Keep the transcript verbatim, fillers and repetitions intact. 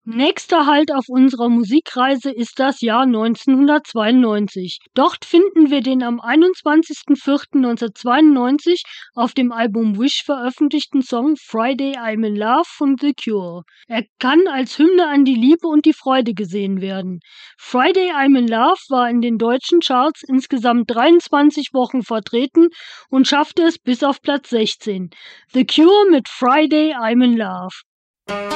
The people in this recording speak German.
Nächster Halt auf unserer Musikreise ist das Jahr neunzehnhundertzweiundneunzig. Dort finden wir den am einundzwanzigsten vierten neunzehnhundertzweiundneunzig auf dem Album Wish veröffentlichten Song Friday I'm in Love von The Cure. Er kann als Hymne an die Liebe und die Freude gesehen werden. Friday I'm in Love war in den deutschen Charts insgesamt dreiundzwanzig Wochen vertreten und schaffte es bis auf Platz sechzehn. The Cure mit Friday I'm in Love.